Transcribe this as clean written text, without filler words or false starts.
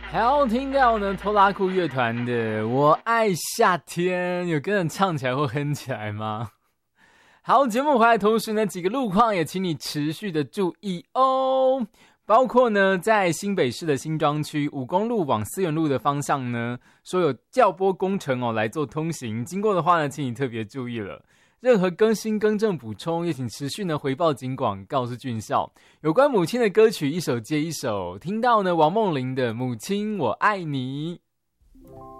还要听到呢拖拉库乐团的《我爱夏天》，有跟人唱起来或哼起来吗？好，节目回来同时呢，几个路况也请你持续的注意哦。包括呢，在新北市的新庄区5公路往思源路的方向呢，说有调拨工程哦来做通行，经过的话呢，请你特别注意了。任何更新、更正、补充，也请持续呢回报警广，告诉俊孝有关母亲的歌曲一首接一首。听到呢王梦玲的《母亲我爱你》。